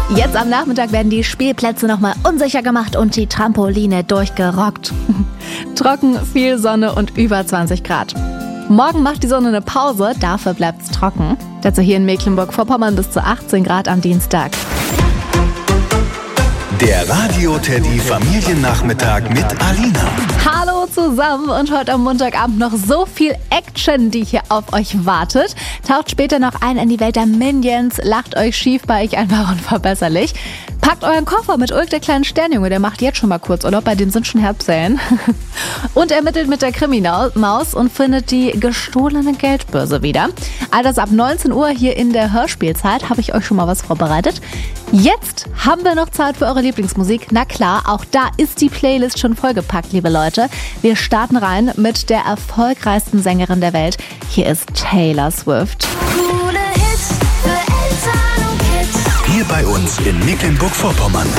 Jetzt am Nachmittag werden die Spielplätze nochmal unsicher gemacht und die Trampoline durchgerockt. Trocken, viel Sonne und über 20 Grad. Morgen macht die Sonne eine Pause, dafür bleibt's trocken. Dazu hier in Mecklenburg-Vorpommern bis zu 18 Grad am Dienstag. Der Radio-Teddy Familiennachmittag mit Alina. Hallo zusammen und heute am Montagabend noch so viel Action, die hier auf euch wartet. Taucht später noch ein in die Welt der Minions, lacht euch schief bei Ich einfach unverbesserlich. Packt euren Koffer mit Ulk, der kleinen Sternjunge, der macht jetzt schon mal Kurzurlaub, bei dem sind schon Herbstferien. Und ermittelt mit der Krimi-Maus und findet die gestohlene Geldbörse wieder. All das ab 19 Uhr hier in der Hörspielzeit, habe ich euch schon mal was vorbereitet. Jetzt haben wir noch Zeit für eure Lieblingsmusik. Na klar, auch da ist die Playlist schon vollgepackt, liebe Leute. Wir starten rein mit der erfolgreichsten Sängerin der Welt. Hier ist Taylor Swift. Coole Hits für Eltern und Kids. Hier bei uns in Mecklenburg-Vorpommern.